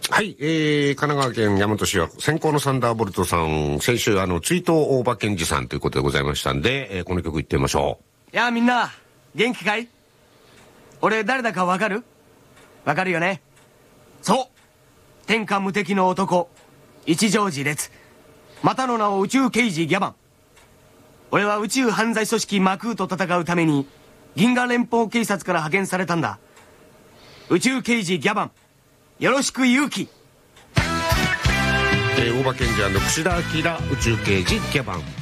はい、神奈川県大和市は先行のサンダーボルトさん、先週追悼大場健二さんということでございましたんで、この曲いってみましょう。いやみんな元気かい？俺誰だかわかる？わかるよね？そう、天下無敵の男、一条寺烈、またの名を宇宙刑事ギャバン。俺は宇宙犯罪組織マクーと戦うために銀河連邦警察から派遣されたんだ。宇宙刑事ギャバン、よろしく勇気。 大場健二&櫛田明宇宙刑事ギャバン。